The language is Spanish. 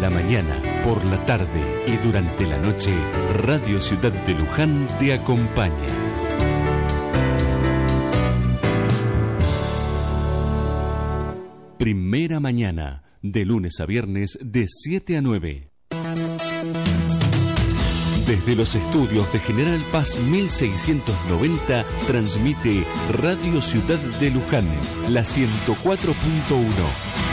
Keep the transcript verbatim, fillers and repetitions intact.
la mañana, por la tarde y durante la noche, Radio Ciudad de Luján te acompaña. Primera mañana, de lunes a viernes, de siete a nueve. Desde los estudios de General Paz mil seiscientos noventa, transmite Radio Ciudad de Luján, la ciento cuatro punto uno.